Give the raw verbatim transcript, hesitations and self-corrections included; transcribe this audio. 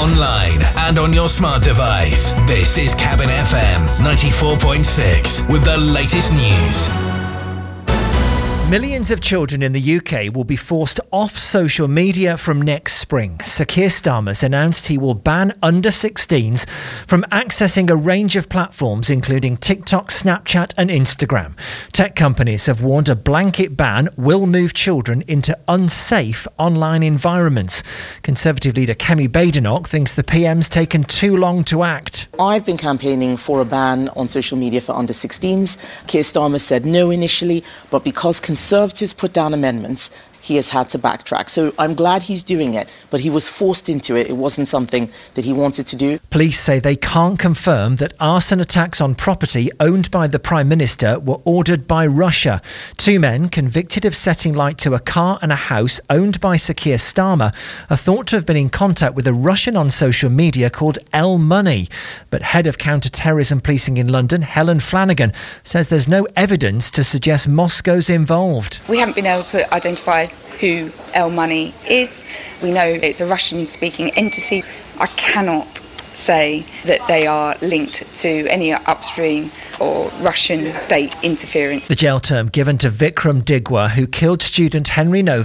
online and on your smart device. This is Cabin F M ninety-four point six with the latest news. Millions of children in the U K will be forced off social media from next spring. Sir Keir Starmer's announced he will ban under sixteens from accessing a range of platforms including TikTok, Snapchat and Instagram. Tech companies have warned a blanket ban will move children into unsafe online environments. Conservative leader Kemi Badenoch thinks the P M's taken too long to act. I've been campaigning for a ban on social media for under sixteens. Keir Starmer said no initially, but because Conservatives put down amendments, he has had to backtrack. So I'm glad he's doing it, but he was forced into it. It wasn't something that he wanted to do. Police say they can't confirm that arson attacks on property owned by the Prime Minister were ordered by Russia. Two men convicted of setting light to a car and a house owned by Sir Keir Starmer are thought to have been in contact with a Russian on social media called L Money. But head of counter-terrorism policing in London, Helen Flanagan, says there's no evidence to suggest Moscow's involved. We haven't been able to identify who L Money is. We know it's a Russian-speaking entity. I cannot say that they are linked to any upstream or Russian state interference. The jail term given to Vikram Digwa, who killed student Henry Novak,